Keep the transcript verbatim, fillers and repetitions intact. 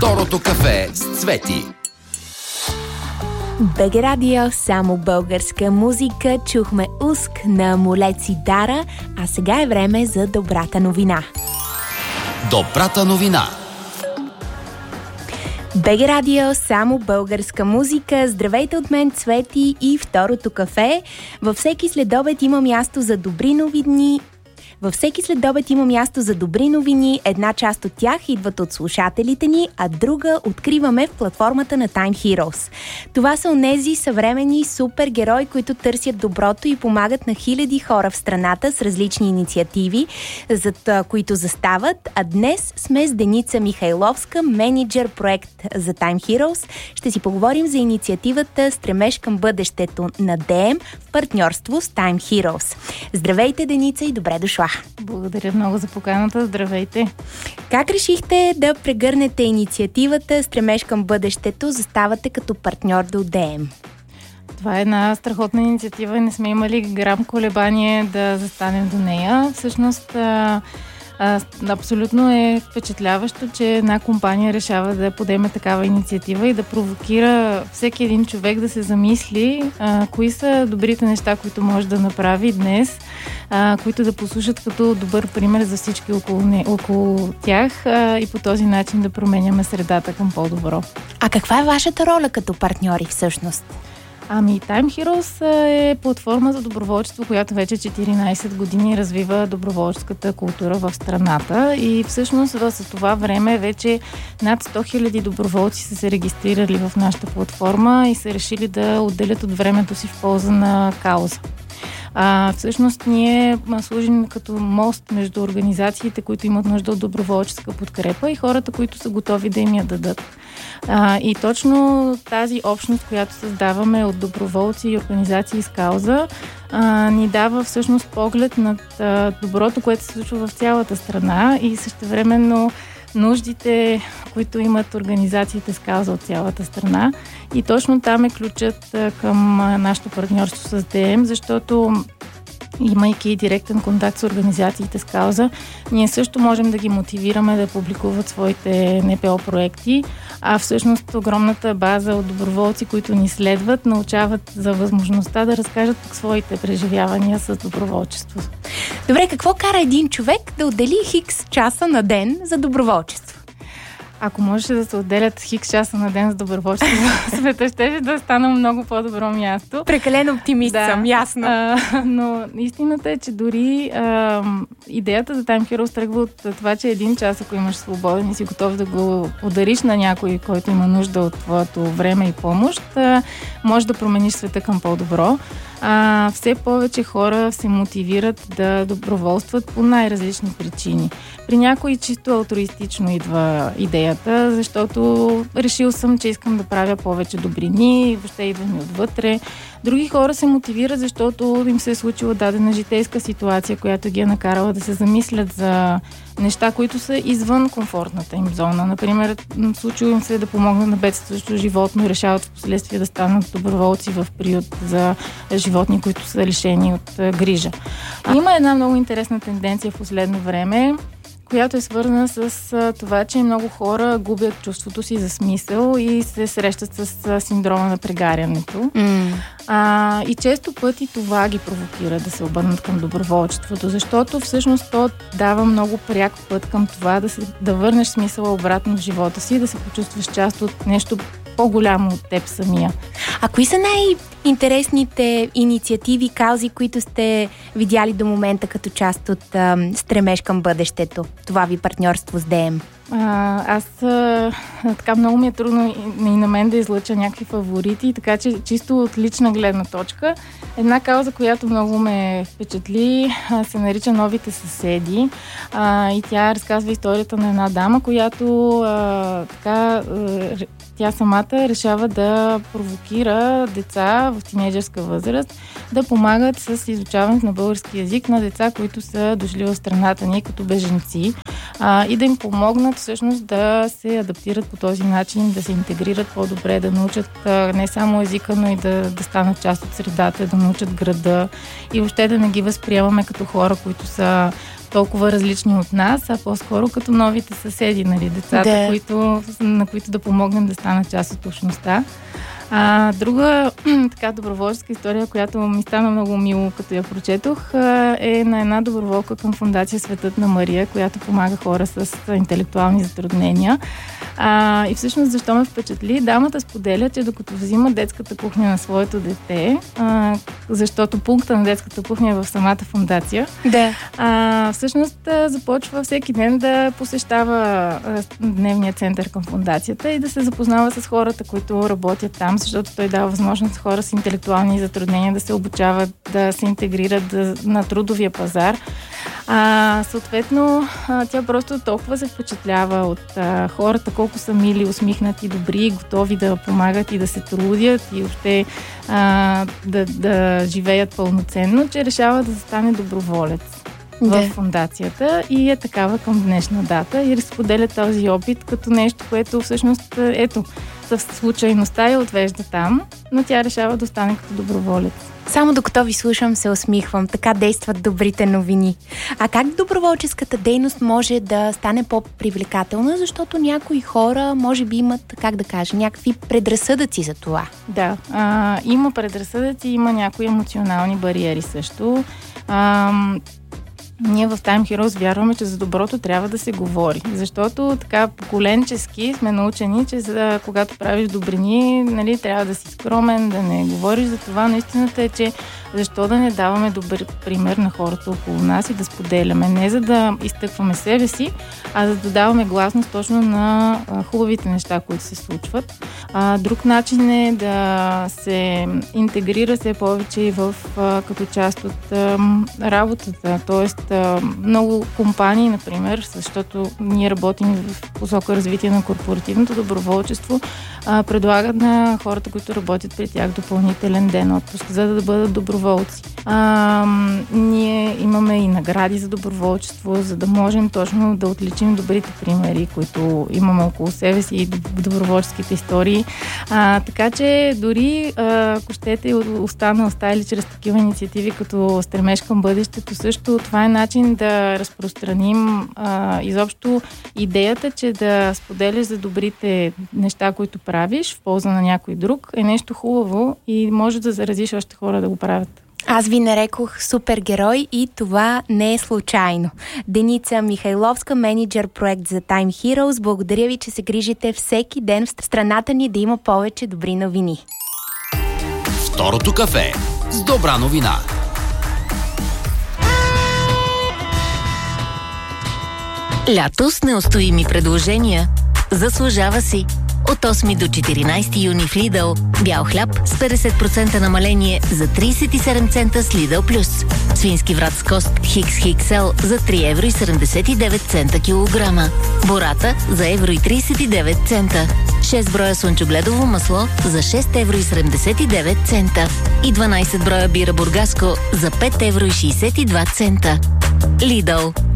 Второто кафе с Цвети. БГ Радио, само българска музика. Чухме Уск на Молеци Дара, а сега е време за добрата новина. Добрата новина. БГ Радио, само българска музика. Здравейте от мен, Цвети, и Второто кафе. Във всеки следобед има място за добри новини. Във всеки следобед има място за добри новини. Една част от тях идват от слушателите ни, а друга откриваме в платформата на Time Heroes. Това са онези съвременни супергерои, които търсят доброто и помагат на хиляди хора в страната с различни инициативи, за които застават. А днес сме с Деница Михайловска, менеджер проект за Time Heroes. Ще си поговорим за инициативата Стремеж към бъдещето на ДМ в партньорство с Time Heroes. Здравейте, Деница, и добре дошла. Благодаря много за поканата. Здравейте! Как решихте да прегърнете инициативата Стремеж към бъдещето, заставате като партньор до ДМ? Това е една страхотна инициатива и не сме имали грам колебание да застанем до нея. Всъщност, а, а, абсолютно е впечатляващо, че една компания решава да подеме такава инициатива и да провокира всеки един човек да се замисли а, кои са добрите неща, които може да направи днес, а, които да послушат като добър пример за всички около, не, около тях а, и по този начин да променяме средата към по-добро. А каква е вашата роля като партньори всъщност? Ами, Time Heroes е платформа за доброволчество, която вече четиринайсет години развива доброволческата култура в страната и всъщност за това време вече над сто хиляди доброволци са се регистрирали в нашата платформа и са решили да отделят от времето си в полза на кауза. А, всъщност ние служим като мост между организациите, които имат нужда от доброволческа подкрепа и хората, които са готови да им я дадат. А, и точно тази общност, която създаваме от доброволци и организации с кауза, а, ни дава всъщност поглед над а, доброто, което се случва в цялата страна и същевременно нуждите, които имат организациите с кауза от цялата страна. И точно там е ключът към нашето партньорство с ДМ, защото имайки директен контакт с организациите с кауза, ние също можем да ги мотивираме да публикуват своите НПО проекти, а всъщност огромната база от доброволци, които ни следват, научават за възможността да разкажат своите преживявания с доброволчество. Добре, какво кара един човек да отдели хикс часа на ден за доброволчество? Ако можеше да се отделят хикс часа на ден за доброволчество, света ще да стана много по-добро място. Прекалено оптимист да, съм, ясно. А, но истината е, че дори а, идеята за Time Heroes тръгва от това, че един час, ако имаш свободен и си готов да го удариш на някой, който има нужда от твоето време и помощ, а, може да промениш света към по-добро. А, все повече хора се мотивират да доброволстват по най-различни причини. При някои чисто алтруистично идва идеята, защото решил съм, че искам да правя повече добрини, въобще идва ми отвътре. Други хора се мотивират, защото им се е случила дадена житейска ситуация, която ги е накарала да се замислят за неща, които са извън комфортната им зона. Например, случило им се да помогнат на бедстващо животно и решават в последствие да станат доброволци в приют за животни, които са лишени от грижа. А има една много интересна тенденция в последно време, която е свързана с а, това, че много хора губят чувството си за смисъл и се срещат с а, синдрома на прегарянето. Mm. А, и често пъти това ги провокира да се обърнат към доброволчеството, защото всъщност то дава много пряк път към това да, се, да върнеш смисъла обратно в живота си и да се почувстваш част от нещо по-голямо от теб самия. А кои са най-интересните инициативи, каузи, които сте видяли до момента като част от а, Стремеж към бъдещето? Това ви партньорство с ДМ? А, аз а, така много ми е трудно и, и на мен да излъча някакви фаворити, така че чисто от лична гледна точка. Една кауза, която много ме впечатли, а, се нарича Новите съседи а, и тя разказва историята на една дама, която а, така а, тя самата решава да провокира деца в тинейджърска възраст да помагат с изучаването на български език на деца, които са дошли в страната ни като бежанци а, и да им помогнат всъщност да се адаптират по този начин, да се интегрират по-добре, да научат а, не само езика, но и да, да станат част от средата, да научат града и въобще да не ги възприемаме като хора, които са толкова различни от нас, а по-скоро като новите съседи, нали, децата, да. които, на които да помогнем да станат част от общността. А, друга така доброволческа история, която ми стана много мило, като я прочетох, е на една доброволка към Фондация Светът на Мария, която помага хора с интелектуални затруднения. А, и всъщност защо ме впечатли? Дамата споделя, че докато взима детската кухня на своето дете, а, защото пункта на детската кухня е в самата фондация, да. а, всъщност а, започва всеки ден да посещава а, дневния център към фондацията и да се запознава с хората, които работят там, защото той дава възможност хора с интелектуални затруднения да се обучават, да се интегрират да, на трудовия пазар. А, съответно, а, тя просто толкова се впечатлява от а, хората, колко са мили, усмихнати, добри, готови да помагат и да се трудят и въобще а, да, да живеят пълноценно, че решава да стане доброволец да. в фондацията и е такава към днешна дата и разподеля този опит като нещо, което всъщност, ето, съв случайността я отвежда там, но тя решава да стане като доброволец. Само докато ви слушам, се усмихвам. Така действат добрите новини. А как доброволческата дейност може да стане по-привлекателна, защото някои хора може би имат, как да кажа, някакви предразсъдъци за това? Да, а, има предразсъдъци, има някои емоционални бариери също. А, Ние в Time Heroes вярваме, че за доброто трябва да се говори. Защото така поколенчески сме научени, че за, когато правиш добрини, нали, трябва да си скромен, да не говориш за това. Но истината е, че защо да не даваме добър пример на хората около нас и да споделяме. Не за да изтъкваме себе си, а да даваме гласност точно на а, хубавите неща, които се случват. А, друг начин е да се интегрира се повече и в, а, като част от а, работата. Тоест, а, много компании, например, защото ние работим в посока развитие на корпоративното доброволчество, а, предлагат на хората, които работят при тях, допълнителен ден отпуск, за да бъдат доброволци. А, ние имаме и награди за доброволчество, за да можем точно да отличим добрите примери, които имаме около себе си и доброволческите истории. А, така че дори, ако щете, остана оставили чрез такива инициативи, като стремеж към бъдещето, също това е начин да разпространим а, изобщо идеята, че да споделяш за добрите неща, които правиш в полза на някой друг, е нещо хубаво и може да заразиш още хора да го правят. Аз ви нарекох супергерой и това не е случайно. Деница Михайловска, менеджер проект за Time Heroes. Благодаря ви, че се грижите всеки ден в страната ни да има повече добри новини. Второто кафе с добра новина. Лято с неустоими предложения. Заслужава си. От осми до четиринайсети юни в Lidl бял хляб с петдесет процента намаление за трийсет и седем цента с Lidl Plus. Свински врат с кост Хикс Икс Ел за три евро и седемдесет и девет цента килограма. Бората за евро и трийсет и девет цента. шест броя слънчогледово масло за шест евро и седемдесет и девет цента. И дванайсет броя бира бургаско за пет евро и шейсет и два цента. Lidl.